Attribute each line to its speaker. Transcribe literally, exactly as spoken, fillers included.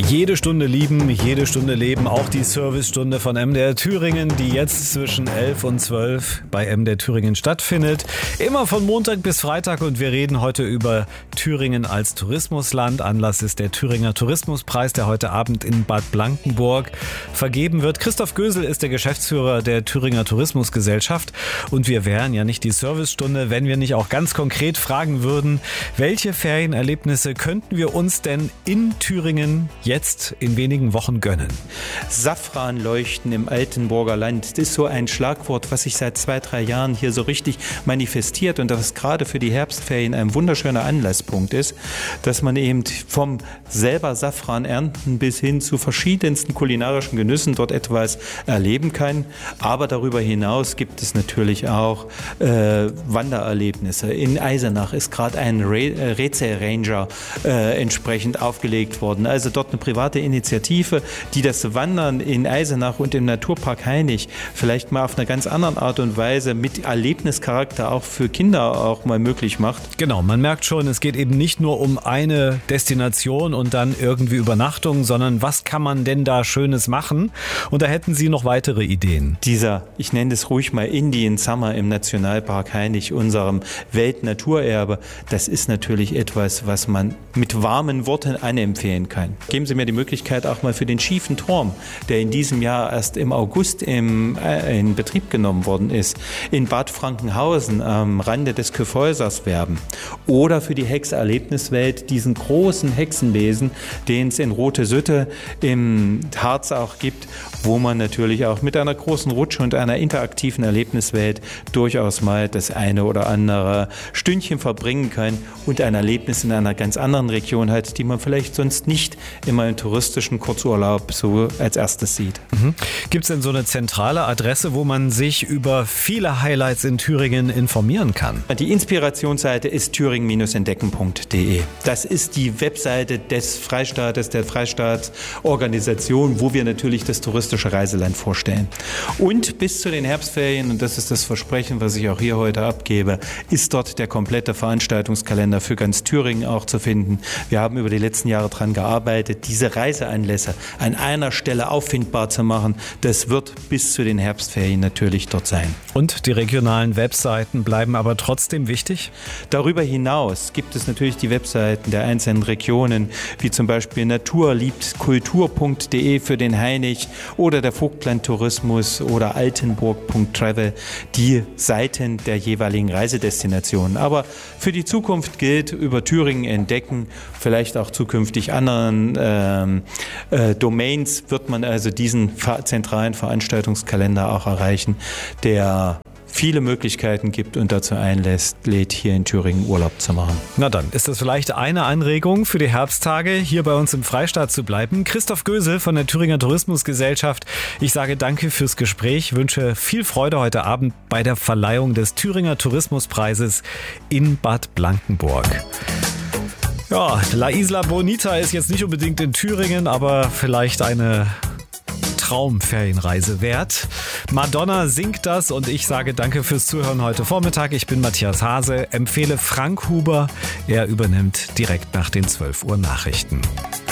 Speaker 1: Jede Stunde lieben, jede Stunde leben, auch die Servicestunde von M D R Thüringen, die jetzt zwischen elf und zwölf bei M D R Thüringen stattfindet. Immer von Montag bis Freitag und wir reden heute über Thüringen als Tourismusland. Anlass ist der Thüringer Tourismuspreis, der heute Abend in Bad Blankenburg vergeben wird. Christoph Gösel ist der Geschäftsführer der Thüringer Tourismusgesellschaft und wir wären ja nicht die Servicestunde, wenn wir nicht auch ganz konkret fragen würden, welche Ferienerlebnisse könnten wir uns denn in Thüringen jetzt in wenigen Wochen gönnen?
Speaker 2: Safranleuchten im Altenburger Land, das ist so ein Schlagwort, was sich seit zwei, drei Jahren hier so richtig manifestiert und das gerade für die Herbstferien ein wunderschöner Anlasspunkt ist, dass man eben vom selber Safran ernten bis hin zu verschiedensten kulinarischen Genüssen dort etwas erleben kann. Aber darüber hinaus gibt es natürlich auch äh, Wandererlebnisse. In Eisenach ist gerade ein Re- Rätselranger äh, entsprechend aufgelegt worden. Also dort eine private Initiative, die das Wandern in Eisenach und im Naturpark Hainich vielleicht mal auf eine ganz andere Art und Weise mit Erlebnischarakter auch für Kinder auch mal möglich macht.
Speaker 1: Genau, man merkt schon, es geht eben nicht nur um eine Destination und dann irgendwie Übernachtung, sondern was kann man denn da Schönes machen? Und da hätten Sie noch weitere Ideen.
Speaker 2: Dieser, ich nenne es ruhig mal Indian Summer im Nationalpark Hainich, unserem Weltnaturerbe, das ist natürlich etwas, was man mit warmen Worten anempfehlen kann. Geben Sie mir die Möglichkeit auch mal für den schiefen Turm, der in diesem Jahr erst im August im, äh, in Betrieb genommen worden ist, in Bad Frankenhausen am Rande des Kyffhäusers werben. Oder für die Hexerlebniswelt diesen großen Hexenbesen, den es in Rote Sütte im Harz auch gibt, wo man natürlich auch mit einer großen Rutsche und einer interaktiven Erlebniswelt durchaus mal das eine oder andere Stündchen verbringen kann und ein Erlebnis in einer ganz anderen Region hat, die man vielleicht sonst nicht immer im touristischen Kurzurlaub so als erstes sieht.
Speaker 1: Mhm. Gibt es denn so eine zentrale Adresse, wo man sich über viele Highlights in Thüringen informieren kann?
Speaker 2: Die Inspirationsseite ist thüringen Bindestrich entdecken Punkt de. Das ist die Webseite des Freistaates, der Freistaatorganisation, wo wir natürlich das touristische Reiseland vorstellen. Und bis zu den Herbstferien, und das ist das Versprechen, was ich auch hier heute abgebe, ist dort der komplette Veranstaltungskalender für ganz Thüringen auch zu finden. Wir haben über die letzten Jahre daran gearbeitet, diese Reiseanlässe an einer Stelle auffindbar zu machen. Das wird bis zu den Herbstferien natürlich dort sein.
Speaker 1: Und die regionalen Webseiten bleiben aber trotzdem wichtig?
Speaker 2: Darüber hinaus gibt es natürlich die Webseiten der einzelnen Regionen, wie zum Beispiel naturliebtkultur Punkt de für den Hainich oder der Vogtlandtourismus oder altenburg Punkt travel, die Seiten der jeweiligen Reisedestinationen. Aber für die Zukunft gilt, über Thüringen entdecken, vielleicht auch zukünftig anderen ähm, äh, Domains wird man also diesen zentralen Veranstaltungskalender auch erreichen, der viele Möglichkeiten gibt und dazu einlässt, lädt, hier in Thüringen Urlaub zu machen.
Speaker 1: Na dann, ist das vielleicht eine Anregung für die Herbsttage, hier bei uns im Freistaat zu bleiben? Christoph Gösel von der Thüringer Tourismusgesellschaft. Ich sage danke fürs Gespräch, wünsche viel Freude heute Abend bei der Verleihung des Thüringer Tourismuspreises in Bad Blankenburg. Ja, La Isla Bonita ist jetzt nicht unbedingt in Thüringen, aber vielleicht eine Traumferienreise wert. Madonna singt das und ich sage danke fürs Zuhören heute Vormittag. Ich bin Matthias Hase, empfehle Frank Huber. Er übernimmt direkt nach den zwölf Uhr Nachrichten.